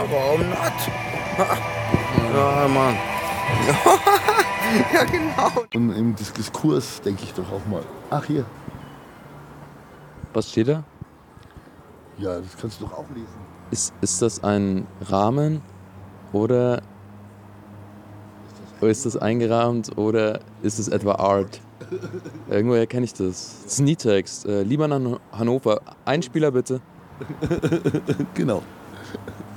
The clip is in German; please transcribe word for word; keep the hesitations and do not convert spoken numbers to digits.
warum not? Ja, Mann. Ja, genau. Und im Diskurs denke ich doch auch mal, ach hier, Was steht da? ja, das kannst du doch auch lesen. Ist, ist das ein Rahmen oder ist das eingerahmt oder ist es etwa Art? Irgendwoher kenne ich das. Das ist ein Liedtext. Äh, lieber nach Hannover. Einspieler bitte. Genau.